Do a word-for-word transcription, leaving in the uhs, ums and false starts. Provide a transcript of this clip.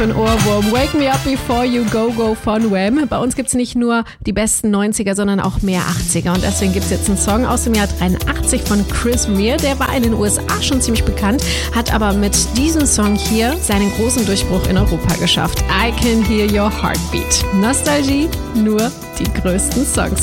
Ein Ohrwurm. Wake Me Up Before You Go Go von Wham. Bei uns gibt es nicht nur die besten neunziger, sondern auch mehr achtziger. Und deswegen gibt es jetzt einen Song aus dem Jahr dreiundachtzig von Chris Rea. Der war in den U S A schon ziemlich bekannt, hat aber mit diesem Song hier seinen großen Durchbruch in Europa geschafft. I Can Hear Your Heartbeat. Nostalgie, nur die größten Songs.